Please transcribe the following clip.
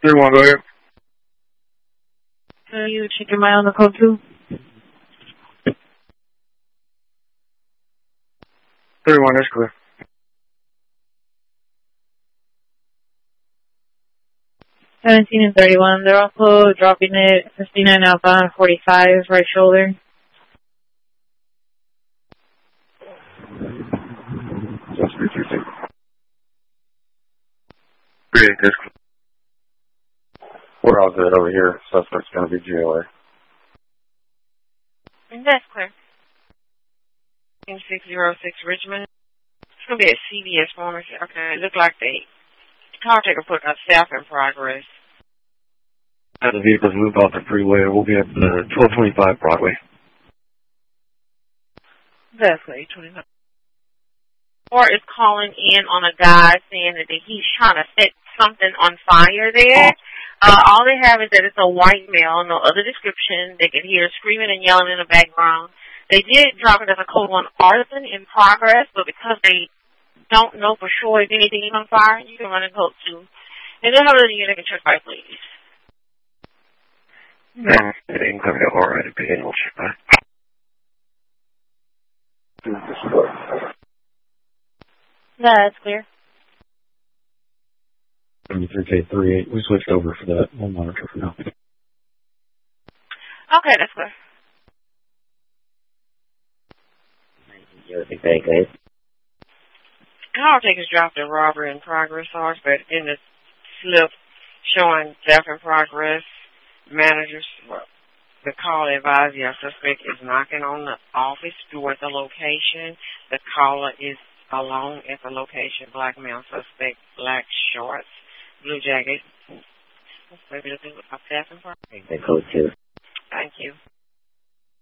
3-1, go ahead. Can you check your mind on the code 2? 3-1, that's clear. 17 and 31. They're also dropping it 59 outbound, 45 right shoulder. Just 3-2-6. 3-8, that's clear. We're all good over here. Suspect's going to be GLA. That's clear. 606 Richmond. It's going to be at CVS Pharmacy. Okay, it looked like the car taker put a staff in progress. The vehicle's moved off the freeway. We'll be at 1225 Broadway. That's clear, 29. Or is calling in on a guy saying that he's trying to set something on fire there. All they have is that it's a white male, no other description. They can hear screaming and yelling in the background. They did drop it as a code 1 arson in progress, but because they don't know for sure if anything is on fire, you can run a code 2. And then have the unit can check by, please. Yeah, it ain't going to be all right. It'd be annual check by. That's clear. 73K38. We switched over for that. We'll monitor for now. Okay, that's clear. Very good. Car takers dropped a robbery in progress, but in the slip showing theft in progress, managers, the call advised our suspect is knocking on the office door at the location. The caller is alone at the location. Black male suspect, black shorts, blue jacket. Maybe a theft in progress. They code 2.